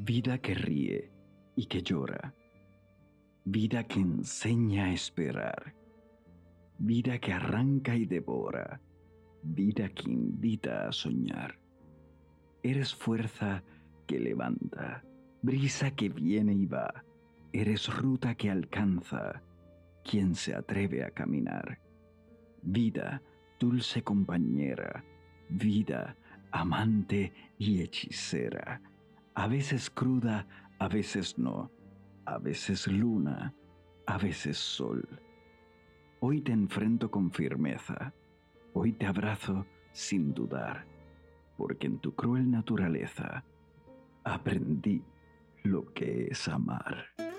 Vida que ríe y que llora, vida que enseña a esperar, vida que arranca y devora, vida que invita a soñar. Eres fuerza que levanta, brisa que viene y va, eres ruta que alcanza quien se atreve a caminar. Vida, dulce compañera, vida, amante y hechicera, a veces cruda, a veces no, a veces luna, a veces sol. Hoy te enfrento con firmeza, hoy te abrazo sin dudar, porque en tu cruel naturaleza aprendí lo que es amar.